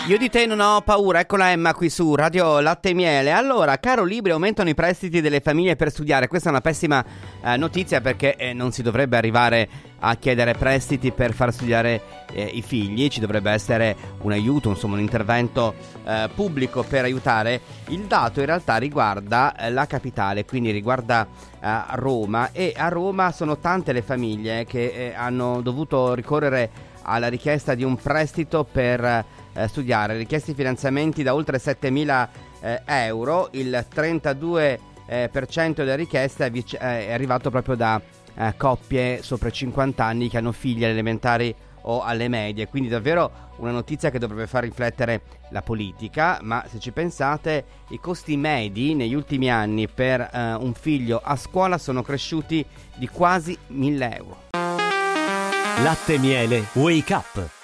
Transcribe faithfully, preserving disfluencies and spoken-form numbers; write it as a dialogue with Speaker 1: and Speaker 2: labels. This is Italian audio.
Speaker 1: Io di te non ho paura, eccola Emma qui su Radio Latte e Miele. Allora, caro Libri, aumentano i prestiti delle famiglie per studiare. Questa è una pessima eh, notizia perché eh, non si dovrebbe arrivare a chiedere prestiti per far studiare eh, i figli. Ci dovrebbe essere un aiuto, insomma un intervento eh, pubblico per aiutare. Il dato in realtà riguarda eh, la capitale, quindi riguarda eh, Roma, e a Roma sono tante le famiglie che eh, hanno dovuto ricorrere alla richiesta di un prestito per eh, studiare, richiesti finanziamenti da oltre settemila eh, euro. Il trentadue eh, per cento delle richieste è, vic- è arrivato proprio da eh, coppie sopra i cinquanta anni che hanno figli alle elementari o alle medie, quindi davvero una notizia che dovrebbe far riflettere la politica. Ma se ci pensate, i costi medi negli ultimi anni per eh, un figlio a scuola sono cresciuti di quasi mille euro.
Speaker 2: Latte e Miele Wake Up.